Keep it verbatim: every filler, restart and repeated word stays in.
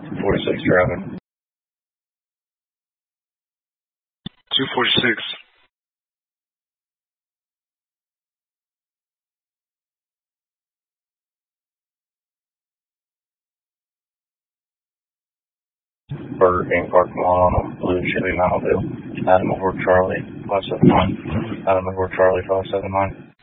forty-six driving. two forty-six. Burger King parking lot on a blue Chevy Malibu. Adam over Charlie five seven nine. Adam over Charlie five seven nine.